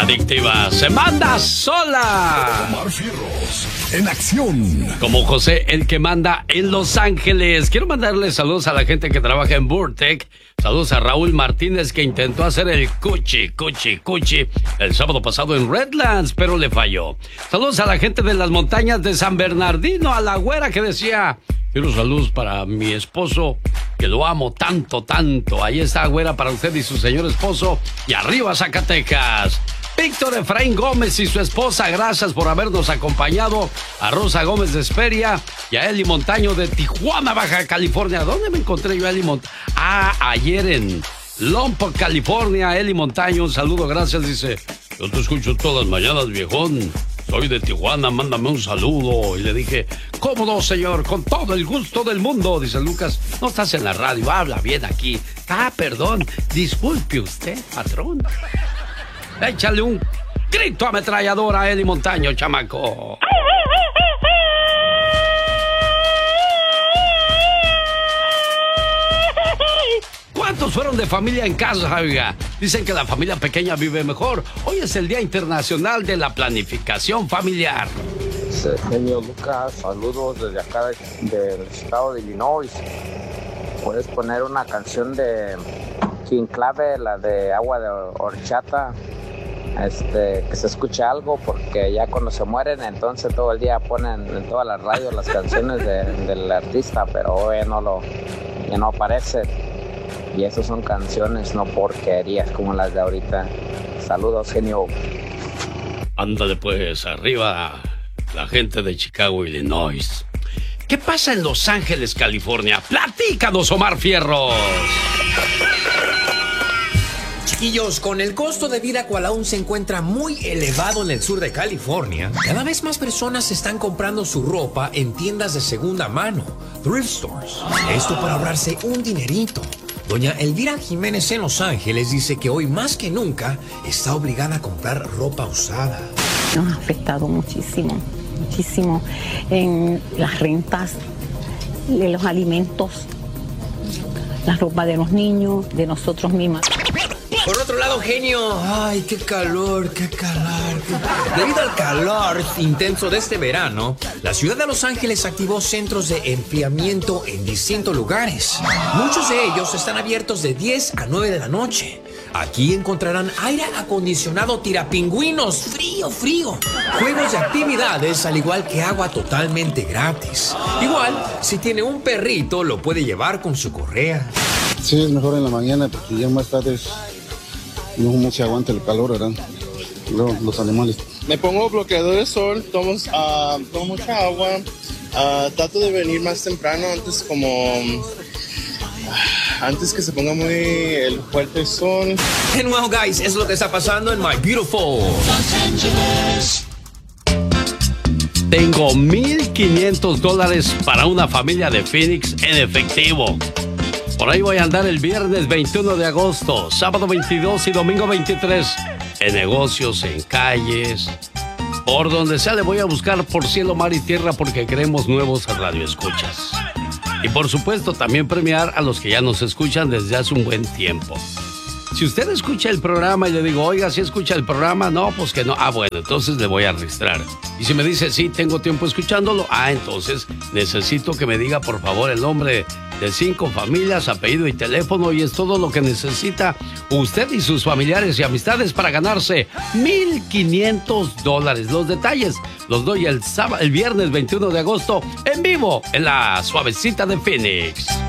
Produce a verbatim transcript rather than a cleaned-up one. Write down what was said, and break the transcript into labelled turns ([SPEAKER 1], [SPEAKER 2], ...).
[SPEAKER 1] adictiva se manda sola.
[SPEAKER 2] Omar Fierros, en acción.
[SPEAKER 1] Como José, el que manda en Los Ángeles. Quiero mandarle saludos a la gente que trabaja en Burtec. Saludos a Raúl Martínez, que intentó hacer el cuchi, cuchi, cuchi el sábado pasado en Redlands, pero le falló. Saludos a la gente de las montañas de San Bernardino, a la güera que decía: quiero saludos para mi esposo, que lo amo tanto, tanto. Ahí está, güera, para usted y su señor esposo. Y arriba, Zacatecas. Víctor Efraín Gómez y su esposa, gracias por habernos acompañado. A Rosa Gómez de Esperia y a Eli Montaño de Tijuana, Baja California. ¿Dónde me encontré yo a Eli Montaño? Ah, ayer en Lompoc, California. Eli Montaño, un saludo, gracias. Dice: yo te escucho todas las mañanas, viejón. Soy de Tijuana, mándame un saludo. Y le dije: ¿cómo no, señor? Con todo el gusto del mundo. Dice Lucas: no estás en la radio, habla bien aquí. Ah, perdón, disculpe usted, patrón. Échale un grito ametralladora a Eli Montaño, chamaco. ¿Cuántos fueron de familia en casa, oiga? Dicen que la familia pequeña vive mejor. Hoy es el Día Internacional de la Planificación Familiar.
[SPEAKER 3] Genio Lucas, saludos desde acá de, del estado de Illinois. Puedes poner una canción de King Clave, la de Agua de Horchata. Este, que se escuche algo, porque ya cuando se mueren, entonces todo el día ponen en todas las radios las canciones de, del artista, pero hoy no lo, ya no aparece. Y esas son canciones, no porquerías como las de ahorita. Saludos, genio.
[SPEAKER 1] Ándale pues, arriba la gente de Chicago, Illinois. ¿Qué pasa en Los Ángeles, California? Platícanos, Omar Fierros.
[SPEAKER 4] Chiquillos, con el costo de vida cual aún se encuentra muy elevado en el sur de California, cada vez más personas están comprando su ropa en tiendas de segunda mano, thrift stores. Esto para ahorrarse un dinerito. Doña Elvira Jiménez en Los Ángeles dice que hoy más que nunca está obligada a comprar ropa usada.
[SPEAKER 5] Nos ha afectado muchísimo, muchísimo en las rentas, de los alimentos, la ropa de los niños, de nosotros mismos.
[SPEAKER 4] Por otro lado, genio, ay, qué calor, qué calor. Qué... Debido al calor intenso de este verano, la ciudad de Los Ángeles activó centros de enfriamiento en distintos lugares. Muchos de ellos están abiertos de diez a nueve de la noche. Aquí encontrarán aire acondicionado tirapingüinos, frío, frío. Juegos de actividades, al igual que agua totalmente gratis. Igual, si tiene un perrito, lo puede llevar con su correa.
[SPEAKER 6] Sí, es mejor en la mañana, porque ya más tarde es... no, no se aguanta el calor, ¿verdad? Luego, los animales.
[SPEAKER 7] Me pongo bloqueador de sol, tomo, uh, tomo mucha agua, uh, trato de venir más temprano, antes como... Uh, antes que se ponga muy el fuerte sol.
[SPEAKER 4] And well, guys, es lo que está pasando en My Beautiful Los Angeles.
[SPEAKER 1] Tengo mil quinientos dólares para una familia de Phoenix en efectivo. Por ahí voy a andar el viernes veintiuno de agosto, sábado veintidós y domingo veintitrés. En negocios, en calles, por donde sea le voy a buscar por cielo, mar y tierra, porque queremos nuevos radioescuchas. Y por supuesto también premiar a los que ya nos escuchan desde hace un buen tiempo. Si usted escucha el programa y le digo: oiga, ¿sí escucha el programa? No, pues que no. Ah, bueno, entonces le voy a registrar. Y si me dice: sí, tengo tiempo escuchándolo. Ah, entonces necesito que me diga por favor el nombre de cinco familias, apellido y teléfono, y es todo lo que necesita usted y sus familiares y amistades para ganarse mil quinientos dólares. Los detalles los doy el sábado, el viernes veintiuno de agosto, en vivo en la Suavecita de Phoenix.